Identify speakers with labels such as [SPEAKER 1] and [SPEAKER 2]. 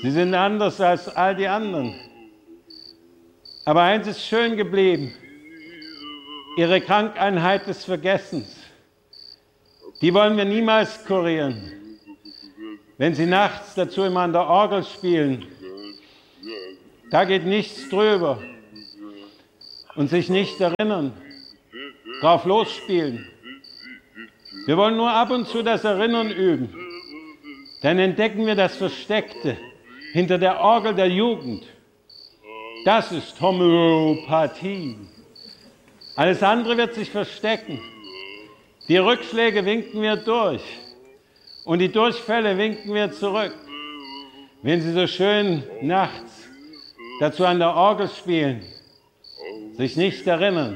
[SPEAKER 1] Sie sind anders als all die anderen. Aber eins ist schön geblieben. Ihre Krankheit des Vergessens. Die wollen wir niemals kurieren. Wenn Sie nachts dazu immer an der Orgel spielen, da geht nichts drüber. Und sich nicht erinnern, drauf losspielen. Wir wollen nur ab und zu das Erinnern üben. Dann entdecken wir das Versteckte hinter der Orgel der Jugend. Das ist Homöopathie. Alles andere wird sich verstecken. Die Rückschläge winken wir durch und die Durchfälle winken wir zurück. Wenn Sie so schön nachts dazu an der Orgel spielen, sich nicht erinnern,